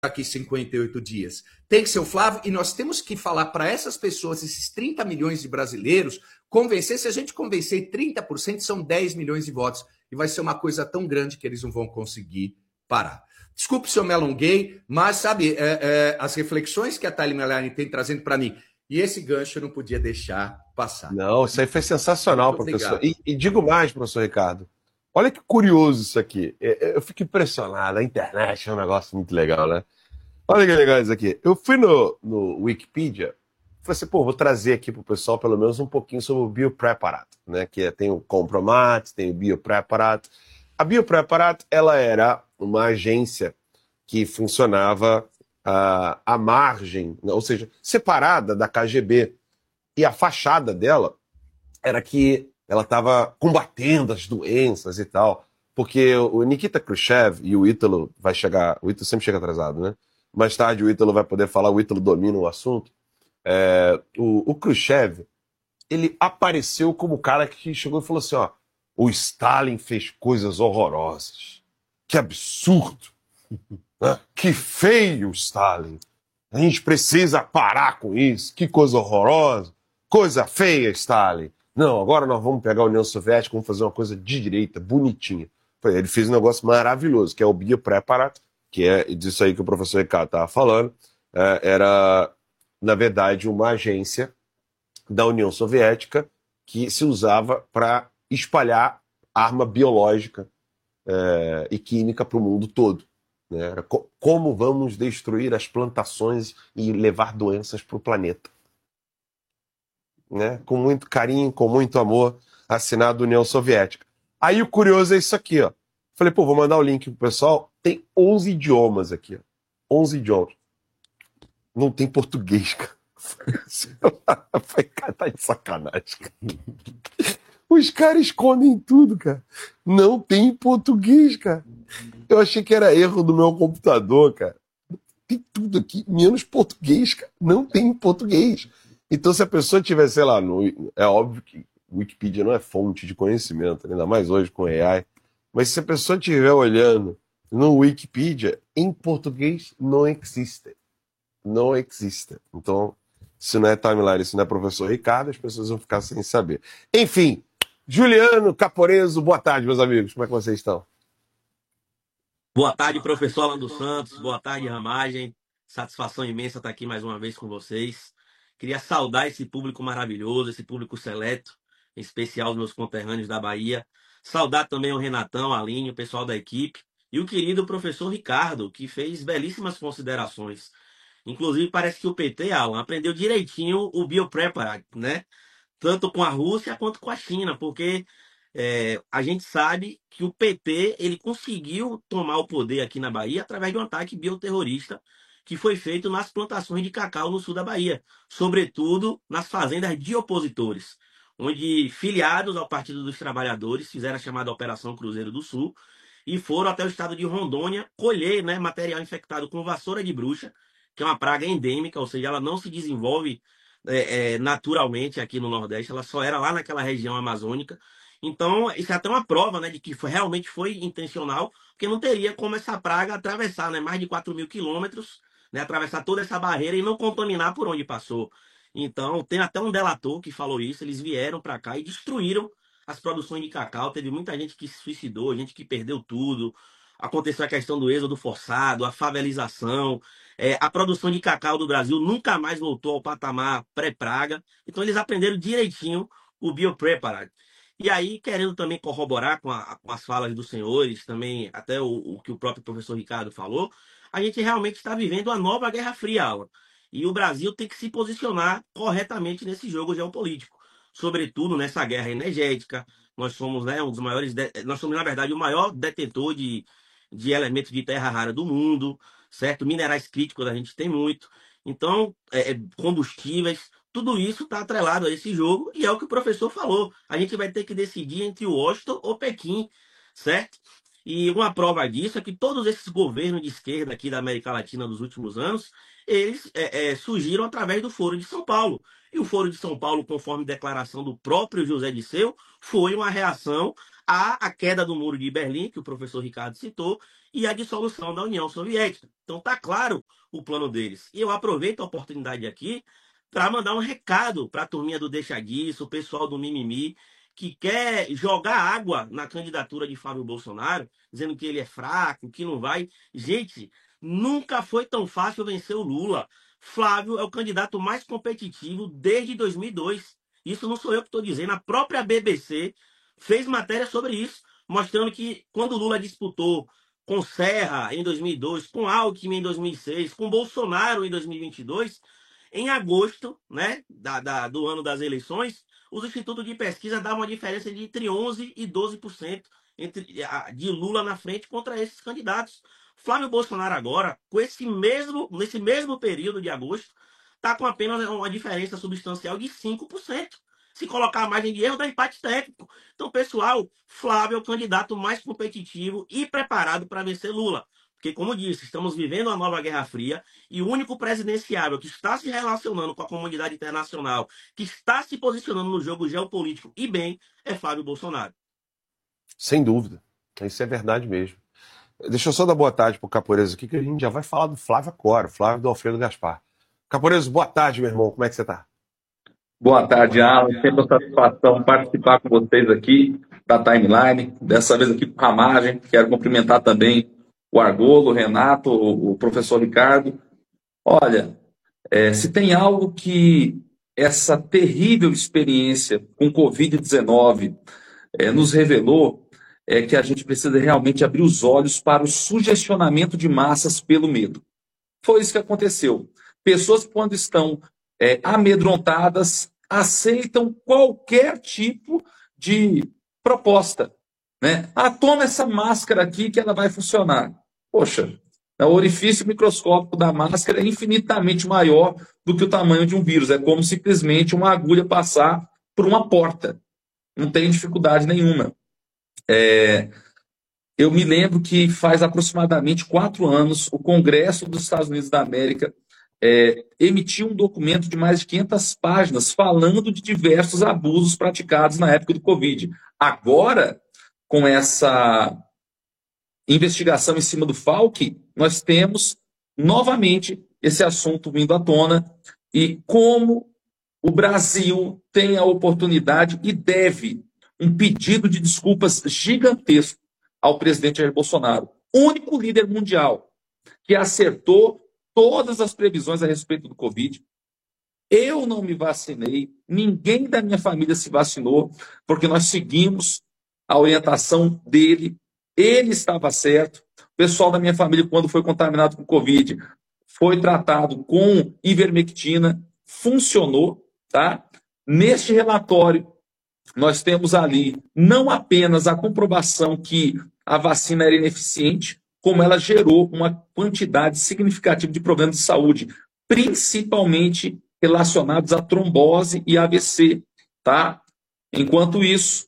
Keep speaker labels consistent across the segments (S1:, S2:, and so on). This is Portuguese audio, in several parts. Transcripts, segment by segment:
S1: daqui 58 dias. Tem que ser o Flávio, e nós temos que falar para essas pessoas, esses 30 milhões de brasileiros, convencer, se a gente convencer 30%, são 10 milhões de votos, e vai ser uma coisa tão grande que eles não vão conseguir parar. Desculpe se eu me alonguei, mas, sabe, as reflexões que a Thalia Melani tem trazendo para mim, e esse gancho eu não podia deixar passar.
S2: Não, isso aí foi sensacional, professor. E digo mais, professor Ricardo. Olha que curioso isso aqui. Eu fico impressionado. A internet é um negócio muito legal, né? Olha que legal isso aqui. Eu fui no Wikipedia, falei assim, pô, vou trazer aqui pro pessoal pelo menos um pouquinho sobre o biopreparato, né? Tem o Compromat, tem o biopreparato. A biopreparato, ela era uma agência que funcionava à margem, ou seja, separada da KGB. E a fachada dela era que ela estava combatendo as doenças e tal. Porque o Nikita Khrushchev e o Ítalo vai chegar. O Ítalo sempre chega atrasado, né? Mais tarde o Ítalo vai poder falar, o Ítalo domina o assunto. O Khrushchev, ele apareceu como o cara que chegou e falou assim: ó, o Stalin fez coisas horrorosas. Que absurdo! Né? Que feio, Stalin! A gente precisa parar com isso. Que coisa horrorosa! Coisa feia, Stalin! Não, agora nós vamos pegar a União Soviética, vamos fazer uma coisa de direita, bonitinha. Ele fez um negócio maravilhoso, que é o biopreparato, que é disso aí que o professor Ricardo estava falando. Era, na verdade, uma agência da União Soviética que se usava para espalhar arma biológica e química para o mundo todo. Né? Era como vamos destruir as plantações e levar doenças para o planeta. Né? Com muito carinho, com muito amor, assinado União Soviética. Aí o curioso é isso aqui, ó. Falei, pô, vou mandar o link pro pessoal. Tem 11 idiomas aqui, ó. 11 idiomas. Não tem português, cara. Falei, cara, tá de sacanagem, cara. Os caras escondem tudo, cara. Não tem português, cara. Eu achei que era erro do meu computador, cara. Tem tudo aqui, menos português, cara. Não tem português. Então, se a pessoa tiver, sei lá, é óbvio que o Wikipedia não é fonte de conhecimento, ainda mais hoje com AI, mas se a pessoa estiver olhando no Wikipedia, em português não existe. Não existe. Então, se não é timeline, se não é professor Ricardo, as pessoas vão ficar sem saber. Enfim, Juliano Caporeso, boa tarde, meus amigos. Como é que vocês estão?
S3: Boa tarde, professor Alan dos Santos. Boa tarde, Ramagem. Satisfação imensa estar aqui mais uma vez com vocês. Queria saudar esse público maravilhoso, esse público seleto, em especial os meus conterrâneos da Bahia. Saudar também o Renatão, a Aline, o pessoal da equipe e o querido professor Ricardo, que fez belíssimas considerações. Inclusive, parece que o PT, Alan, aprendeu direitinho o biopreparat, né? Tanto com a Rússia quanto com a China, porque a gente sabe que o PT ele conseguiu tomar o poder aqui na Bahia através de um ataque bioterrorista que foi feito nas plantações de cacau no sul da Bahia, sobretudo nas fazendas de opositores, onde filiados ao Partido dos Trabalhadores fizeram a chamada Operação Cruzeiro do Sul e foram até o estado de Rondônia colher, né, material infectado com vassoura de bruxa, que é uma praga endêmica, ou seja, ela não se desenvolve naturalmente aqui no Nordeste, ela só era lá naquela região amazônica. Então, isso é até uma prova, né, de que realmente foi intencional, porque não teria como essa praga atravessar, né, mais de 4.000 quilômetros, né, atravessar toda essa barreira e não contaminar por onde passou. Então, tem até um delator que falou isso, eles vieram para cá e destruíram as produções de cacau. Teve muita gente que se suicidou, gente que perdeu tudo. Aconteceu a questão do êxodo forçado, a favelização. A produção de cacau do Brasil nunca mais voltou ao patamar pré-praga. Então, eles aprenderam direitinho o biopreparat. E aí, querendo também corroborar com as falas dos senhores, também até o que o próprio professor Ricardo falou, a gente realmente está vivendo a nova Guerra Fria, Alan. E o Brasil tem que se posicionar corretamente nesse jogo geopolítico, sobretudo nessa guerra energética. Nós somos, né, um dos maiores, nós somos, na verdade, o maior detentor de elementos de terra rara do mundo, certo? Minerais críticos a gente tem muito. Então, combustíveis, tudo isso está atrelado a esse jogo e é o que o professor falou. A gente vai ter que decidir entre Washington ou Pequim, certo? E uma prova disso é que todos esses governos de esquerda aqui da América Latina dos últimos anos, eles surgiram através do Foro de São Paulo. E o Foro de São Paulo, conforme declaração do próprio José Disseu, foi uma reação à queda do Muro de Berlim, que o professor Ricardo citou, e a dissolução da União Soviética. Então está claro o plano deles. E eu aproveito a oportunidade aqui para mandar um recado para a turminha do Deixa Disso, o pessoal do Mimimi, que quer jogar água na candidatura de Flávio Bolsonaro, dizendo que ele é fraco, que não vai. Gente, nunca foi tão fácil vencer o Lula. Flávio é o candidato mais competitivo desde 2002. Isso não sou eu que estou dizendo, a própria BBC fez matéria sobre isso, mostrando que quando o Lula disputou com Serra em 2002, com Alckmin em 2006, com Bolsonaro em 2022, em agosto, né, do ano das eleições, os institutos de pesquisa davam uma diferença de entre 11% e 12% de Lula na frente contra esses candidatos. Flávio Bolsonaro agora, nesse mesmo período de agosto, está com apenas uma diferença substancial de 5%. Se colocar a margem de erro, dá empate técnico. Então, pessoal, Flávio é o candidato mais competitivo e preparado para vencer Lula. Porque, como disse, estamos vivendo uma nova Guerra Fria e o único presidenciável que está se relacionando com a comunidade internacional, que está se posicionando no jogo geopolítico e bem, é Flávio Bolsonaro.
S2: Sem dúvida. Isso é verdade mesmo. Deixa eu só dar boa tarde pro Caporeso aqui, que a gente já vai falar do Flávio agora, Flávio do Alfredo Gaspar. Caporeso, boa tarde, meu irmão. Como é que você tá?
S4: Boa tarde, Alan. Sempre uma satisfação participar com vocês aqui da Timeline. Dessa vez aqui com Ramagem. Quero cumprimentar também o Argolo, o Renato, o professor Ricardo. Olha, se tem algo que essa terrível experiência com Covid-19 nos revelou, é que a gente precisa realmente abrir os olhos para o sugestionamento de massas pelo medo. Foi isso que aconteceu. Pessoas, quando estão amedrontadas, aceitam qualquer tipo de proposta, né? Toma essa máscara aqui que ela vai funcionar. Poxa, o orifício microscópico da máscara é infinitamente maior do que o tamanho de um vírus. É como simplesmente uma agulha passar por uma porta. Não tem dificuldade nenhuma. Eu me lembro que faz aproximadamente 4 anos, o Congresso dos Estados Unidos da América emitiu um documento de mais de 500 páginas falando de diversos abusos praticados na época do Covid. Agora, com essa investigação em cima do Falck, nós temos novamente esse assunto vindo à tona e como o Brasil tem a oportunidade e deve um pedido de desculpas gigantesco ao presidente Jair Bolsonaro, único líder mundial que acertou todas as previsões a respeito do Covid. Eu não me vacinei, ninguém da minha família se vacinou, porque nós seguimos a orientação dele, ele estava certo. O pessoal da minha família, quando foi contaminado com Covid, foi tratado com ivermectina, funcionou, tá? Neste relatório, nós temos ali não apenas a comprovação que a vacina era ineficiente, como ela gerou uma quantidade significativa de problemas de saúde, principalmente relacionados à trombose e AVC, tá? Enquanto isso,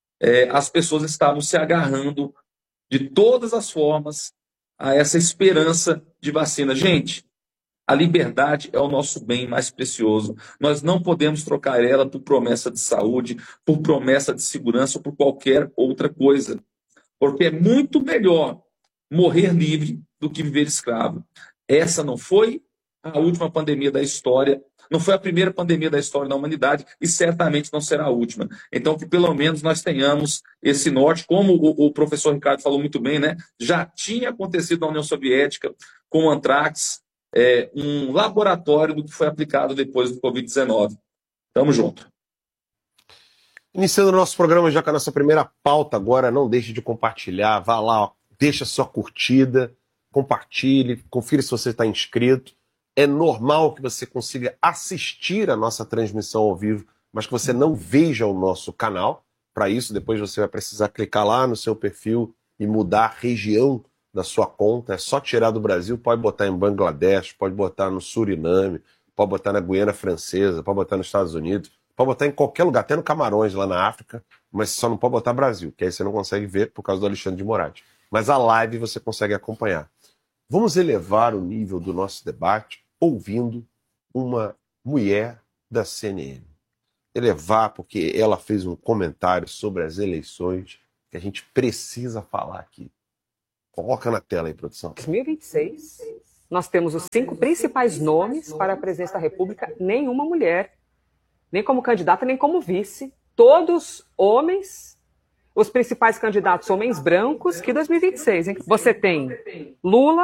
S4: as pessoas estavam se agarrando de todas as formas a essa esperança de vacina. Gente, a liberdade é o nosso bem mais precioso. Nós não podemos trocar ela por promessa de saúde, por promessa de segurança ou por qualquer outra coisa. Porque é muito melhor morrer livre do que viver escravo. Essa não foi a última pandemia da história, não foi a primeira pandemia da história da humanidade e certamente não será a última. Então, que pelo menos nós tenhamos esse norte, como o professor Ricardo falou muito bem, né? Já tinha acontecido na União Soviética com o antrax, um laboratório do que foi aplicado depois do Covid-19. Tamo junto.
S2: Iniciando o nosso programa já com a nossa primeira pauta agora, não deixe de compartilhar, vá lá, ó, deixa sua curtida, compartilhe, confira se você está inscrito. É normal que você consiga assistir a nossa transmissão ao vivo, mas que você não veja o nosso canal. Para isso, depois você vai precisar clicar lá no seu perfil e mudar a região da sua conta. É só tirar do Brasil, pode botar em Bangladesh, pode botar no Suriname, pode botar na Guiana Francesa, pode botar nos Estados Unidos, pode botar em qualquer lugar, até no Camarões, lá na África, mas só não pode botar Brasil, que aí você não consegue ver por causa do Alexandre de Moraes. Mas a live você consegue acompanhar. Vamos elevar o nível do nosso debate ouvindo uma mulher da CNN. Elevar porque ela fez um comentário sobre as eleições que a gente precisa falar aqui. Coloca na tela aí, produção.
S5: 2026, nós temos os 5 principais nomes para a presidência da República, nenhuma mulher, nem como candidata, nem como vice, todos homens, os principais candidatos homens brancos, que 2026, hein? Você tem Lula,